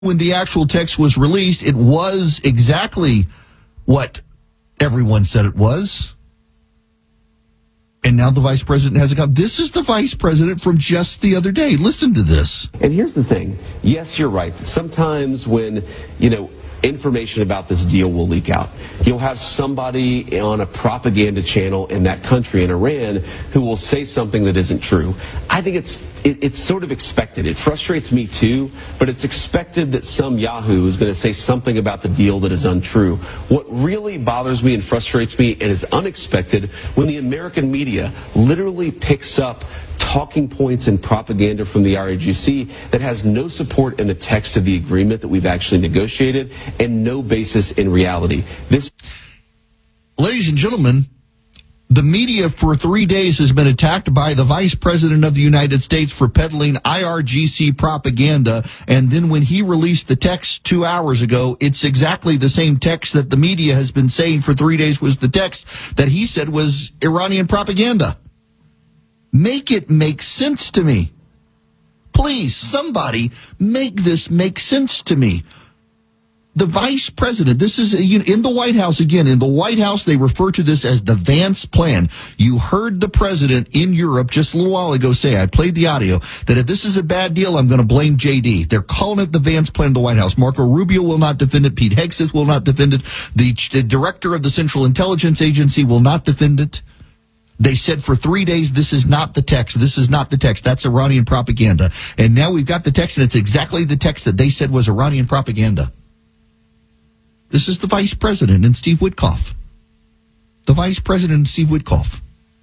when the actual text was released, it was exactly what everyone said it was. And now the vice president has a comment. This is the vice president from just the other day. Listen to this. And here's the thing. Yes, you're right. Sometimes when, information about this deal will leak out, you'll have somebody on a propaganda channel in that country, in Iran, who will say something that isn't true. I think it's sort of expected. It frustrates me too, but it's expected that some Yahoo is going to say something about the deal that is untrue. What really bothers me and frustrates me and is unexpected when the American media literally picks up talking points and propaganda from the RAGC that has no support in the text of the agreement that we've actually negotiated and no basis in reality. Ladies and gentlemen, the media for 3 days has been attacked by the Vice President of the United States for peddling IRGC propaganda, and then when he released the text 2 hours ago, it's exactly the same text that the media has been saying for 3 days was the text that he said was Iranian propaganda. Make it make sense to me. Please, somebody make this make sense to me. The vice president, this is in the White House again. In the White House, they refer to this as the Vance plan. You heard the president in Europe just a little while ago say, I played the audio, that if this is a bad deal, I'm going to blame JD. They're calling it the Vance plan in the White House. Marco Rubio will not defend it. Pete Hegseth will not defend it. The director of the Central Intelligence Agency will not defend it. They said for 3 days, this is not the text. This is not the text. That's Iranian propaganda. And now we've got the text, and it's exactly the text that they said was Iranian propaganda. This is the vice president and Steve Witkoff. The vice president and Steve Witkoff.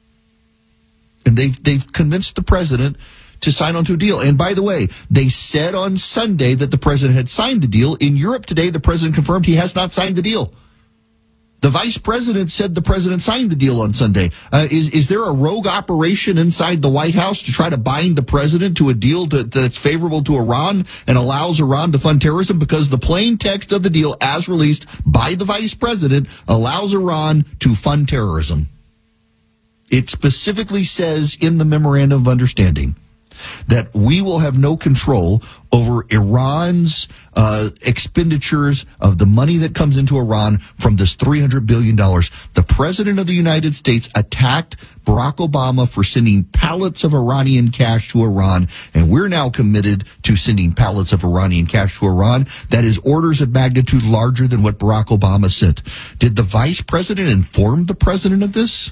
And they've convinced the president to sign onto a deal. And by the way, they said on Sunday that the president had signed the deal. In Europe today, the president confirmed he has not signed the deal. The vice president said the president signed the deal on Sunday. Is there a rogue operation inside the White House to try to bind the president to a deal that's favorable to Iran and allows Iran to fund terrorism? Because the plain text of the deal, as released by the vice president, allows Iran to fund terrorism. It specifically says in the memorandum of understanding that we will have no control over Iran's expenditures of the money that comes into Iran from this $300 billion. The president of the United States attacked Barack Obama for sending pallets of Iranian cash to Iran, and we're now committed to sending pallets of Iranian cash to Iran. That is orders of magnitude larger than what Barack Obama sent. Did the vice president inform the president of this?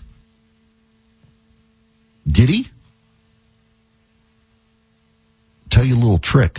Did he? Tell you a little trick.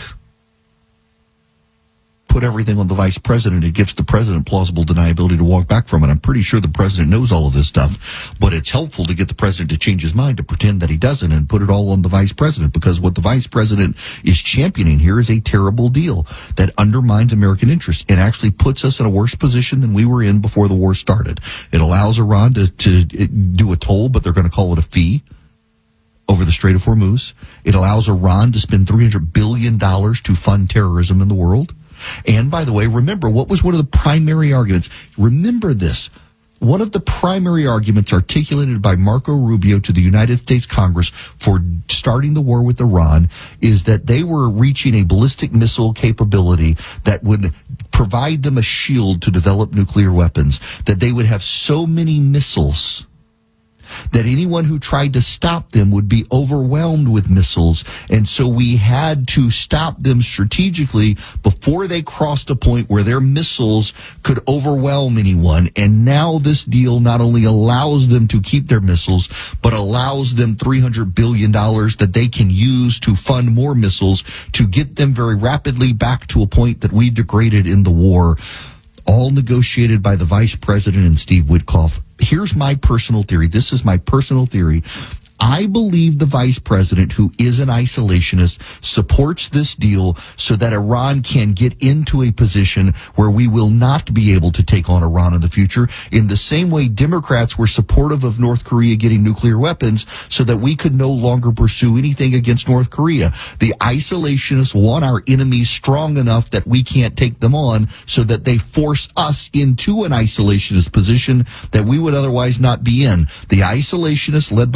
Put everything on the vice president. It gives the president plausible deniability to walk back from it. I'm pretty sure the president knows all of this stuff, but it's helpful to get the president to change his mind, to pretend that he doesn't, and put it all on the vice president, because what the vice president is championing here is a terrible deal that undermines American interests and actually puts us in a worse position than we were in before the war started. It allows Iran to do a toll, but they're going to call it a fee over the Strait of Hormuz. It allows Iran to spend $300 billion to fund terrorism in the world. And by the way, remember, what was one of the primary arguments? Remember this. One of the primary arguments articulated by Marco Rubio to the United States Congress for starting the war with Iran is that they were reaching a ballistic missile capability that would provide them a shield to develop nuclear weapons, that they would have so many missiles that anyone who tried to stop them would be overwhelmed with missiles. And so we had to stop them strategically before they crossed a point where their missiles could overwhelm anyone. And now this deal not only allows them to keep their missiles, but allows them $300 billion that they can use to fund more missiles to get them very rapidly back to a point that we degraded in the war. All negotiated by the vice president and Steve Witkoff. Here's my personal theory. This is my personal theory. I believe the vice president, who is an isolationist, supports this deal so that Iran can get into a position where we will not be able to take on Iran in the future, in the same way Democrats were supportive of North Korea getting nuclear weapons so that we could no longer pursue anything against North Korea. The isolationists want our enemies strong enough that we can't take them on, so that they force us into an isolationist position that we would otherwise not be in. The isolationists, led by the vice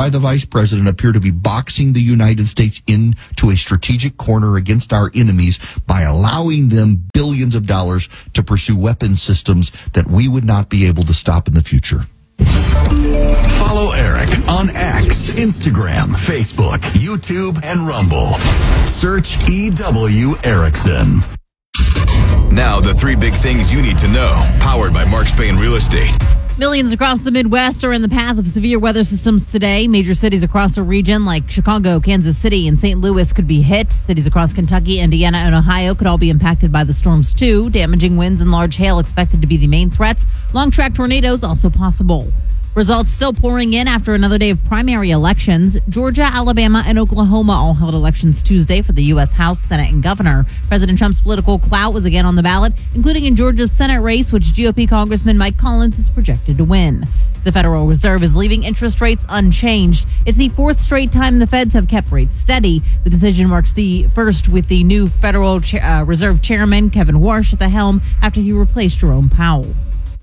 president appear to be boxing the United States into a strategic corner against our enemies by allowing them billions of dollars to pursue weapons systems that we would not be able to stop in the future. Follow Eric on X, Instagram, Facebook, YouTube, and Rumble. Search EW Erickson. Now, the 3 big things you need to know. Powered by Mark Spain Real Estate. Millions across the Midwest are in the path of severe weather systems today. Major cities across the region like Chicago, Kansas City, and St. Louis could be hit. Cities across Kentucky, Indiana, and Ohio could all be impacted by the storms too. Damaging winds and large hail expected to be the main threats. Long-track tornadoes also possible. Results still pouring in after another day of primary elections. Georgia, Alabama, and Oklahoma all held elections Tuesday for the U.S. House, Senate, and Governor. President Trump's political clout was again on the ballot, including in Georgia's Senate race, which GOP Congressman Mike Collins is projected to win. The Federal Reserve is leaving interest rates unchanged. It's the 4th straight time the feds have kept rates steady. The decision marks the first with the new Federal Reserve Chairman, Kevin Warsh, at the helm after he replaced Jerome Powell.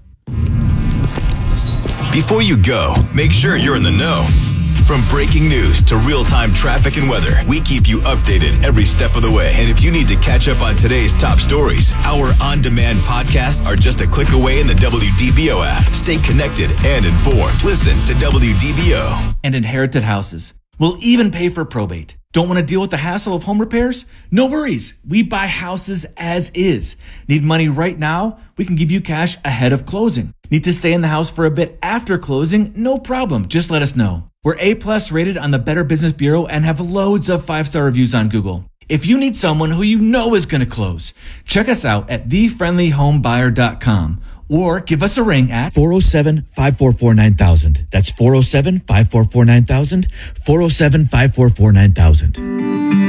Before you go, make sure you're in the know. From breaking news to real-time traffic and weather, we keep you updated every step of the way. And if you need to catch up on today's top stories, our on-demand podcasts are just a click away in the WDBO app. Stay connected and informed. Listen to WDBO. And inherited houses. We'll even pay for probate. Don't want to deal with the hassle of home repairs? No worries. We buy houses as is. Need money right now? We can give you cash ahead of closing. Need to stay in the house for a bit after closing? No problem. Just let us know. We're A+ rated on the Better Business Bureau and have loads of 5-star reviews on Google. If you need someone who you know is going to close, check us out at thefriendlyhomebuyer.com or give us a ring at 407-544-9000. That's 407-544-9000, 407-544-9000.